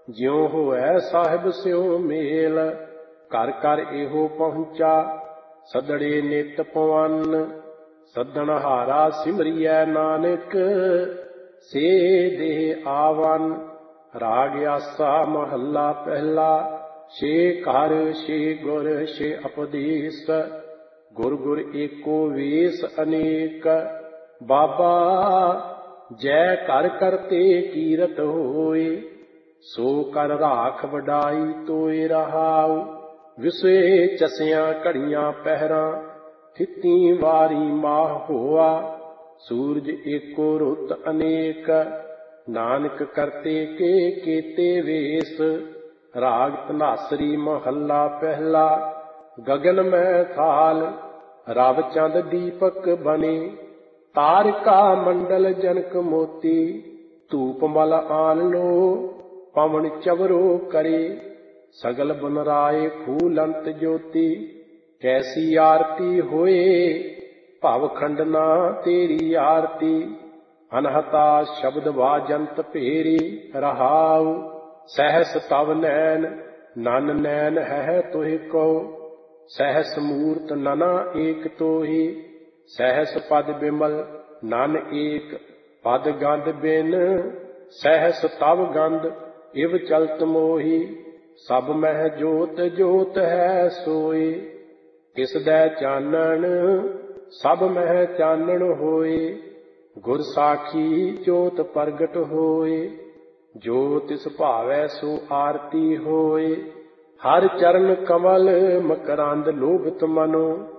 ਜਿਉ ਹੋਐ ਸਾਹਿਬ ਸਿਉ ਮੇਲ। ਘਰ ਘਰ ਇਹੋ ਪਹੁੰਚਾ ਸਦੜੇ ਨਿਤ ਪਵਨ। ਸੱਦਣ ਹਾਰਾ ਸਿਮਰਿਐ ਨਾਨਕ ਸੇ ਦੇਹ ਆਵਨ। ਰਾਗ ਆਸਾ ਮਹੱਲਾ ਪਹਿਲਾ। ਛੇ ਘਰ ਛੇ ਗੁਰ ਛੇ ਉਪਦੇਸ। ਗੁਰ ਗੁਰ ਏਕੋ ਵੇਸ ਅਨੇਕ। ਬਾਬਾ ਜੈ ਘਰ ਕਰਤੇ ਕੀਰਤ ਹੋਏ। ਸੋ ਕਰ ਰਾਖ ਵਡਾਈ ਤੋਏ ਰਹਾਉ। ਵਿਸਵੇ ਚਸਿਆਂ ਘੜੀਆਂ ਪਹਿਰਾਂ। ਥਿੱਤੀ ਵਾਰੀ ਮਾਹ ਹੋਆ। ਸੂਰਜ ਏਕੋ ਰੁੱਤ ਅਨੇਕ। ਨਾਨਕ ਕਰਤੇ ਕੇ ਕੀਤੇ ਵੇਸ। ਰਾਗ ਧਨਾਸਰੀ ਮਹੱਲਾ ਪਹਿਲਾ। ਗਗਨ ਮੈਂ ਥਾਲ ਰਵ ਚੰਦ ਦੀਪਕ ਬਨੇ। ਤਾਰਿਕਾ ਮੰਡਲ ਜਨਕ ਮੋਤੀ। ਧੂਪ ਮਲ ਆਨ ਲੋ ਪਵਨ ਚਵਰੋ ਕਰੇ। ਸਗਲ ਬਨਰਾਏ ਫੂਲੰਤ ਜੋਤੀ। ਕੈਸੀ ਆਰਤੀ ਹੋਏ ਭਵ ਖੰਡਨਾ ਤੇਰੀ ਆਰਤੀ। ਅਨਹਤਾ ਸ਼ਬਦ ਵਾਜੰਤ ਭੇਰੀ ਰਹਾਉ। ਸਹਿਸ ਤਵ ਨੈਣ ਨਨ ਨੈਣ ਹੈ ਤੋਹਿ ਕੋ। ਸਹਿਸ ਮੂਰਤ ਨਨਾ ਏਕ ਤੋਹੀ। ਸਹਿਸ ਪਦ ਬਿਮਲ ਨਨ ਏਕ ਪਦ ਗੰਧ ਬਿਨ। ਸਹਿਸ ਤਵ ਗੰਧ ਇਵ ਚਲਤ ਮੋਹੀ। ਸਭ ਮਹਿ ਜੋਤ ਜੋਤ ਹੈ ਸੋਈ। ਤਿਸ ਦੈ ਚਾਨਣ ਸਭ ਮਹਿ ਚਾਨਣ ਹੋਏ। ਗੁਰ ਸਾਖੀ ਜੋਤ ਪ੍ਰਗਟ ਹੋਏ। ਜੋ ਤਿਸ ਭਾਵੈ ਸੋ ਆਰਤੀ ਹੋਏ। ਹਰ ਚਰਨ ਕਮਲ ਮਕਰੰਦ ਲੋਭਿਤ ਮਨੋ।